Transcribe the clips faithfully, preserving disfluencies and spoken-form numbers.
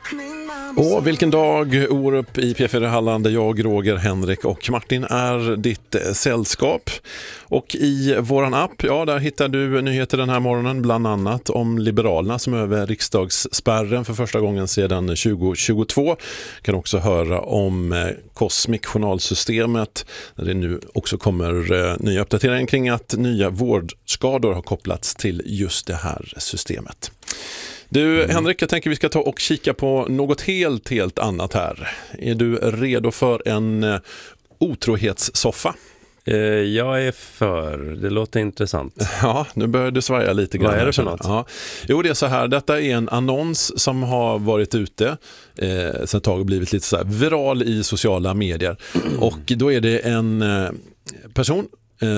Och vilken dag, Orup i P F R Halland, där jag, Roger, Henrik och Martin är ditt sällskap. Och i våran app, ja, där hittar du nyheter den här morgonen, bland annat om Liberalerna som är över riksdagsspärren för första gången sedan tjugo tjugotvå. Kan också höra om Cosmic journalsystemet, där det nu också kommer nya uppdateringar kring att nya vårdskador har kopplats till just det här systemet. Du, mm. Henrik, jag tänker vi ska ta och kika på något helt, helt annat här. Är du redo för en uh, otrohetssoffa? Uh, jag är för. Det låter intressant. Ja, nu börjar du svaja lite grann. Vad är det för något? Ja. Jo, det är så här. Detta är en annons som har varit ute eh, sen ett tag och blivit lite så här viral i sociala medier. Mm. Och då är det en eh, person,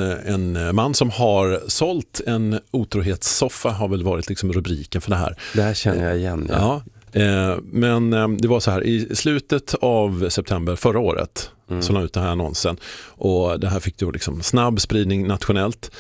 en man som har sålt en otrohetssoffa, har väl varit liksom rubriken för det här. Det här känner jag igen. Ja. Ja, men det var så här, i slutet av september förra året mm. så la ut den här annonsen, och det här fick då liksom snabb spridning nationellt.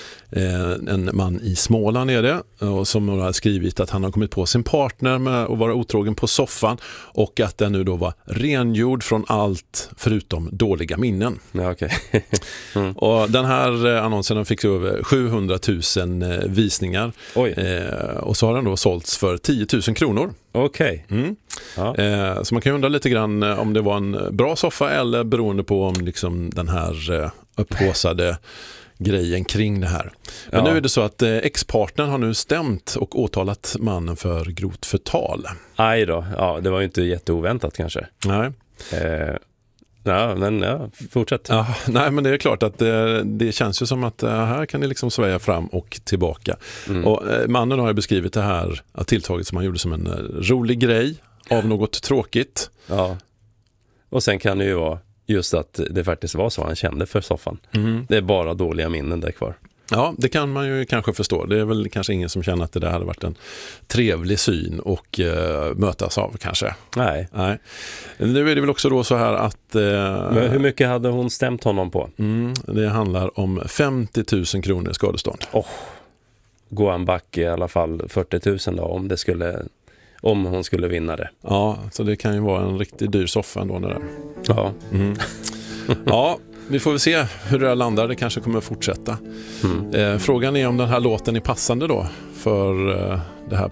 En man i Småland är det, och som har skrivit att han har kommit på sin partner med att vara otrogen på soffan, och att den nu då var rengjord från allt förutom dåliga minnen. Ja, okay. mm. Och den här annonsen fick över sjuhundratusen visningar. Oj. Eh, och så har den då sålts för tio tusen kronor. Okej. Okay. Mm. Ja. Eh, så man kan ju undra lite grann om det var en bra soffa, eller beroende på om liksom den här eh, upphåsade grejen kring det här. Men ja. Nu är det så att eh, ex-partnern har nu stämt och åtalat mannen för grovt förtal. Aj då. Ja, det var ju inte jätteoväntat kanske. Nej. Eh, ja, men ja, fortsätt. Ja, nej, men det är klart att det, det känns ju som att uh, här kan det liksom sväja fram och tillbaka. Mm. Och uh, mannen har ju beskrivit det här tilltaget som han gjorde som en uh, rolig grej av något tråkigt. Ja. Och sen kan det ju vara just att det faktiskt var så han kände för soffan. Mm. Det är bara dåliga minnen där kvar. Ja, det kan man ju kanske förstå. Det är väl kanske ingen som känner att det där hade varit en trevlig syn och uh, mötas av kanske. Nej. Nej. Nu är det väl också då så här att... Uh, Men hur mycket hade hon stämt honom på? Mm, det handlar om femtio tusen kronor skadestånd. Oh. Gå en back i alla fall fyrtio tusen då, om det skulle... Om hon skulle vinna det. Ja, så det kan ju vara en riktigt dyr soffa ändå. Det där. Ja. Mm. Ja, vi får väl se hur det här landar. Det kanske kommer att fortsätta. Mm. Eh, frågan är om den här låten är passande då för eh, det här